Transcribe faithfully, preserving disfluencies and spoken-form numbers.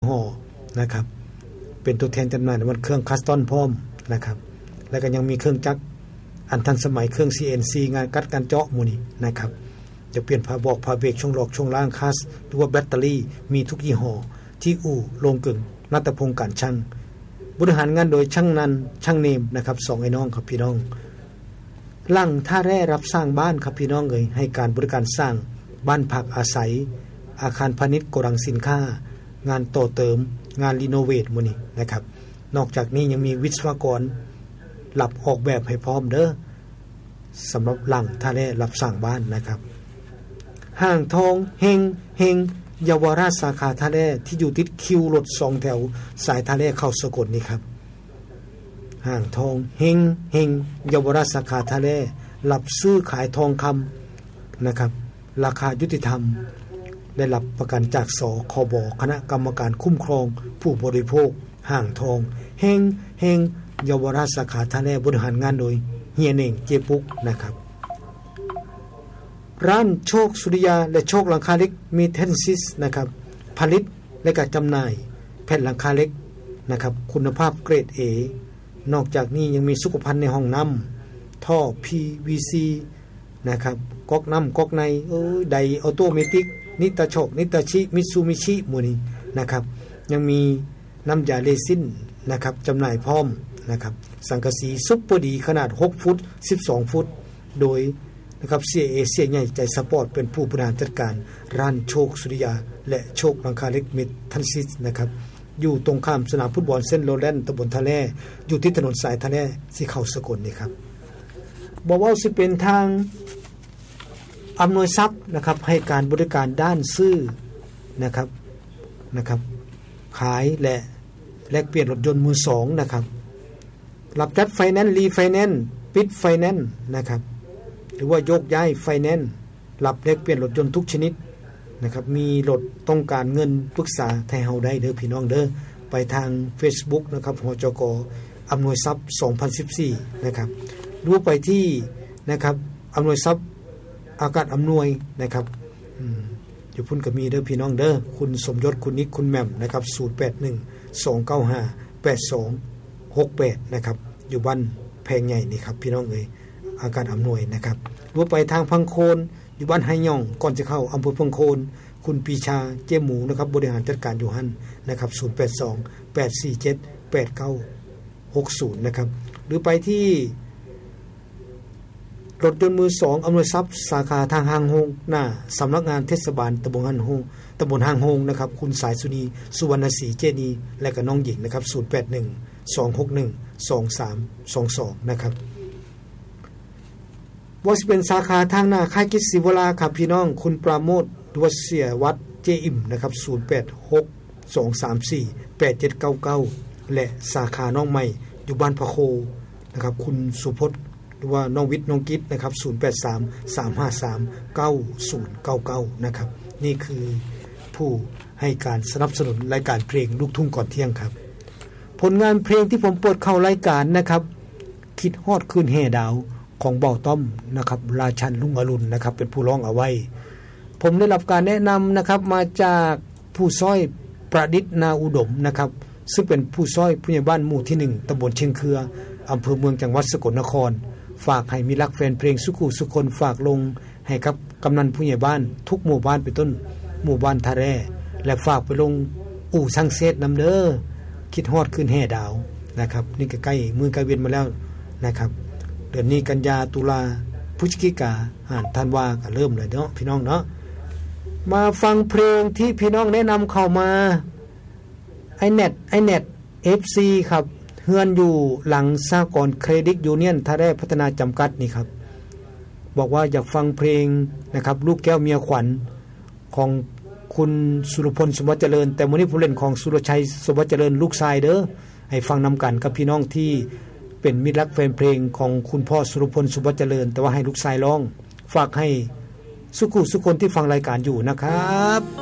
ห้อนะครับเป็นตัวแทนจำหน่ายน้ำมันเครื่องคัสตอนพร้อมนะครับแล้วก็ยังมีเครื่องจักรอันทันสมัยเครื่อง ซี เอ็น ซี งานกัดการเจาะหมู่นี้นะครับจะเปลี่ยนพาบอกพาเบรกช่วงหลอกช่วงล่างคัสหรือว่าแบตเตอรี่มีทุกยี่ห้อที่อู่โรงกึ่งณัฐพงศ์การช่างบริหารงานโดยช่างนันช่างเนมนะครับสองไอ้น้องครับพี่น้องหลังท่าแร่รับสร้างบ้านครับพี่น้องเอ่ยให้การบริการสร้างบ้านพักอาศัยอาคารพาณิชย์โกดังสินค้างานต่อเติมงานรีโนเวทหมู่นี้นะครับนอกจากนี้ยังมีวิศวกรหลับออกแบบให้พร้อมเด้อสำหรับหลังท่าแร่รับสร้างบ้านนะครับห้างทองเฮงเฮงเยาวราชสาขาท่าแร่ที่อยู่ติดคิวรถสองแถวสายท่าแร่เข้าสกลนี่ครับห้างทองเฮงเฮงเยาวราชสาขาท่าแร่รับซื้อขายทองคำนะครับราคายุติธรรมได้รับประกันจากสคบคณะกรรมการคุ้มครองผู้บริโภคห้างทองเฮงเฮงเยาวราชสาขาท่าแร่บริหารงานโดยเฮียเน่งเจปุกนะครับร้านโชคสุริยาและโชคหลังคาเล็กมีเทนซิสนะครับผลิตและก็จำหน่ายแผ่นหลังคาเล็กนะครับคุณภาพเกรด A นอกจากนี้ยังมีสุขภัณฑ์ในห้องน้ำท่อ พี วี ซี นะครับก๊อกน้ำก๊อกในเอ้ยไดออโตเมติกนิตาโชคนิตาชิมิตซูมิชิหมู่นี้นะครับยังมีน้ำยาเรซินนะครับจำหน่ายพร้อมนะครับสังกะสีซุปเปอร์ดีขนาดหกฟุตสิบสองฟุตโดยนะครับเสียเอเสียใหญ่ใจสปอร์ตเป็นผู้บริหารจัดการร้านโชคสุริยาและโชคหลังคาเล็กมิดทันซิสนะครับอยู่ตรงข้ามสนามฟุตบอลเส้นโรแลนด์ตำบลทะเลอยู่ที่ถนนสายทะเลสิเข้าสกลนี่ครับบอกว่าสิเป็นทางอำนวยทรัพย์นะครับให้การบริการด้านซื้อนะครับนะครับขายและแลกเปลี่ยนรถยนต์มือสองนะครับรับจัดไฟแนนซ์รีไฟแนนซ์ปิดไฟแนนซ์นะครับหรือว่าโยกย้ายไฟแนนซ์รับแลกเปลี่ยนรถยนต์ทุกชนิดนะครับมีรถต้องการเงินปรึกษาไทยเฮาได้เด้อพี่น้องเด้อไปทาง Facebook นะครับหจก.อำนวยทรัพย์สองพันสิบสี่นะครับดูไปที่นะครับอำนวยทรัพย์อากาศอำนวยนะครับอืมอยู่พุ่นก็มีเด้อพี่น้องเด้อคุณสมยศคุณนิกคุณแหม่มนะครับศูนย์ แปด หนึ่ง สอง เก้า ห้า แปด สอง หก แปดนะครับอยู่บ้านแพงใหญ่นี่ครับพี่น้องเอ้ยอาการอำนวยนะครับรู้ไปทางพังโคนอยู่บ้านไฮย่องก่อนจะเข้าอำเภอพังโคนคุณปีชาเจ้หมูนะครับบริหารจัดการอยู่หั่นนะครับศูนย์ แปด สอง แปด สี่ เจ็ด แปด เก้า หก ศูนย์นะครับหรือไปที่รถยนต์มือสองอำนวยทรัพย์สาขาทางหางโฮงหน้าสำนักงานเทศบาลตำบลหางโฮงตำบลหางโฮงนะครับคุณสายสุนีสุวรรณศรีเจนีและก็น้องหญิงนะครับศูนย์ แปด หนึ่ง สอง หก หนึ่ง สอง สาม สอง สองนะครับว่าสิเป็นสาขาทางหน้าค่ายกิจศิวราครับพี่น้องคุณปราโมทหรือว่าเสียวัดเจอิ่มนะครับศูนย์ แปด หก สอง สาม สี่ แปด เจ็ด เก้า เก้าและสาขาน้องใหม่อยู่บ้านพะโคนะครับคุณสุพจน์หรือว่าน้องวิทย์น้องกิจนะครับศูนย์ แปด สาม สาม ห้า สาม เก้า ศูนย์ เก้า เก้านะครับนี่คือผู้ให้การสนับสนุนรายการเพลงลูกทุ่งก่อนเที่ยงครับผลงานเพลงที่ผมเปิดเข้ารายการนะครับคิดฮอดคืนแห่ดาวของเบาต้อมนะครับราชันลุงอรุณนะครับเป็นผู้ร้องเอาไว้ผมได้รับการแนะนำนะครับมาจากผู้ซ้อยประดิษฐ์นาอุดมนะครับซึ่งเป็นผู้ซ้อยผู้ใหญ่บ้านหมู่ที่หนึ่งตำบลเชียงเคืออำเภอเมืองจังหวัดสกลนครฝากให้มีรักแฟนเพลงสุขุสุคนฝากลงให้กับกำนันผู้ใหญ่บ้านทุกหมู่บ้านเป็นต้นหมู่บ้านทาแร่และฝากไปลงอู่ช่างเซตนำเด้อคิดฮอดคืนแห่ดาวนะครับนี่ก็ใกล้มือใกล้เวียนมาแล้วนะครับเดือนนี้กันยาตุลาพฤศจิกาอ่านธันวาก็เริ่มเลยเนาะพี่น้องเนาะมาฟังเพลงที่พี่น้องแนะนำเข้ามาไอเน็ตไอเน็ต เอฟ ซี ครับเฮือนอยู่หลังสหกรณ์เครดิตยูเนียนท่าแร่พัฒนาจำกัดนี่ครับบอกว่าอยากฟังเพลงนะครับลูกแก้วเมียขวัญของคุณสุรพลสมบัติเจริญแต่มื้อนี้ผู้เล่นของสุรชัยสมบัติเจริญลูกชายเด้อให้ฟังนำกันกับพี่น้องที่เป็นมิตรรักแฟนเพลงของคุณพ่อสุรพลสมบัติเจริญแต่ว่าให้ลูกชายร้องฝากให้สุขุสุคนที่ฟังรายการอยู่นะครับ